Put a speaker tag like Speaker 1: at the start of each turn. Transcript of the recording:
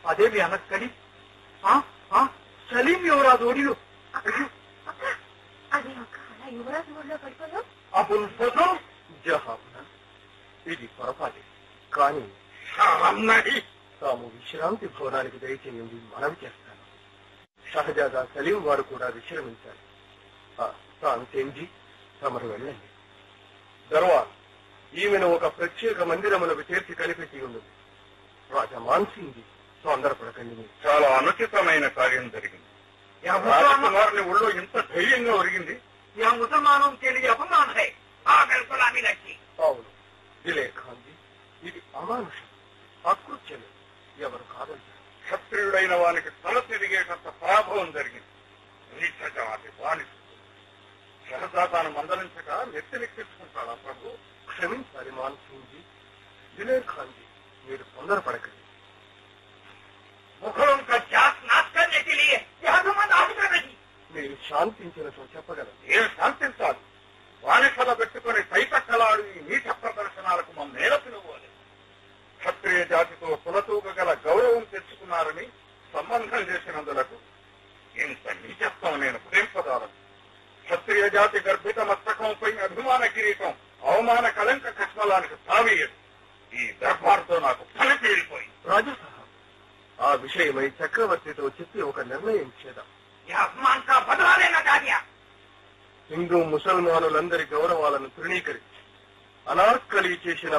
Speaker 1: అదేమి అనక్కడి సలీం యువరాజు ఒడిలు
Speaker 2: అదే అక్క అలా యువరాజు ఊళ్ళో పడిపోయావు.
Speaker 1: అప్పుడు జహాబ్నా ఇది పొరపాటే, కానీ తాము విశ్రాంతి భవనానికి దయచేయండి మనవి చేస్తాను. షహజాదా సలీం వారు కూడా విశ్రమించాలి. తాన్సేన్జీ తమరు వెళ్ళండి. దర్వాన్ ఈమెను ఒక ప్రత్యేక మందిరములకు చేర్చి కనిపెట్టి ఉన్నది. రాజా మాన్సింగ్జీ తొందరపడకండి.
Speaker 3: చాలా అనుచితమైన కార్యం జరిగింది. రాజకుమారుని ఒళ్ళో ఇంత ధైర్యంగా ఒరిగింది.
Speaker 1: ముసల్మానం తెలియ అపమానం హై.
Speaker 3: అవును
Speaker 1: దిలే ఖాన్జీ, ఇది అమానుషం, అకృత్యమే. ఎవరు కాదంటారు?
Speaker 3: క్షత్రియుడైన వానికి తల తిరిగేటంత పరాభవం జరిగింది. నీచజాతి వాణి షహజాదాను మందలించక నెత్తినెక్కించుకుంటాడా ప్రభు?
Speaker 1: క్షమించాలి మాన్సింగ్జీ. దిలే ఖాన్జీ, మీరు తొందరపడకండి.
Speaker 3: ముఖం
Speaker 1: మీరు శాంతించినట్టు చెప్పగలరు.
Speaker 3: ఏం శాంతించాలి? వాణిసభ పెట్టుకుని పైకట్టలాడు ఈ నీచ ప్రదర్శనాలకు మన నేల పిలువాలి. క్షత్రియ జాతితో కులతూక గల గౌరవం తెచ్చుకున్నారని సంబంధం చేసినందులకు ఇంత నీచత్వం నేను ప్రేంపదాలను. క్షత్రియ జాతి గర్భిత మస్తకంపై అభిమాన కిరీటం అవమాన కలంక కష్మలానికి తావీయదు. ఈ దర్బార్తో నాకు పని తీరిపోయింది.
Speaker 1: రాజా సాహబ్, ఆ విషయమై చక్రవర్తితో చెప్పి ఒక నిర్ణయం చేద్దాం. హిందూ ముసల్మానులందరి గౌరవాలను తృణీకరించి అనార్కలి చేసిన